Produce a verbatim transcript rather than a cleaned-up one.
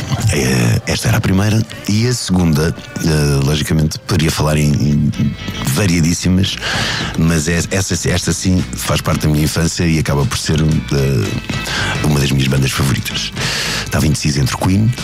Esta era a primeira. E a segunda, logicamente, poderia falar em, em variadíssimas, mas essa, esta sim faz parte da minha infância e acaba por ser uma das minhas bandas favoritas. Estava indeciso entre Queen